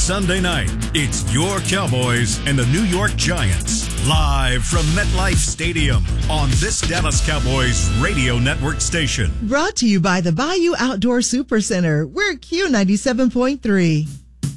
Sunday night, it's your Cowboys and the New York Giants. Live from MetLife Stadium on this Dallas Cowboys radio network station. Brought to you by the Bayou Outdoor Super Center. We're Q97.3.